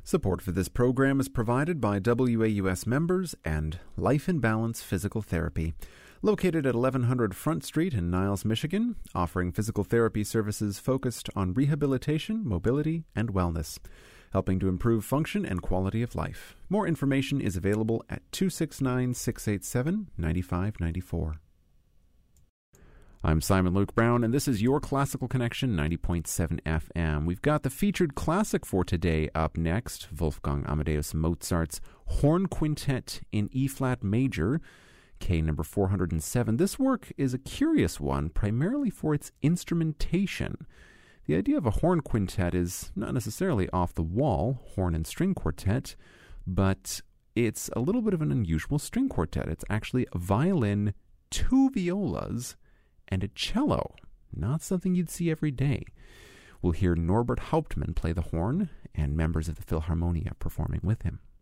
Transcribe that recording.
Support for this program is provided by WAUS members and Life in Balance Physical Therapy, located at 1100 Front Street in Niles, Michigan, offering physical therapy services focused on rehabilitation, mobility, and wellness, helping to improve function and quality of life. More information is available at 269-687-9594. I'm Simon Luke Brown, and this is your Classical Connection 90.7 FM. We've got the featured classic for today up next, Wolfgang Amadeus Mozart's Horn Quintet in E-flat major, K number 407. This work is a curious one, primarily for its instrumentation. The idea of a horn quintet is not necessarily off the wall, horn and string quartet, but it's a little bit of an unusual string quartet. It's actually a violin, two violas, and a cello. Not something you'd see every day. We'll hear Norbert Hauptmann play the horn and members of the Philharmonia performing with him.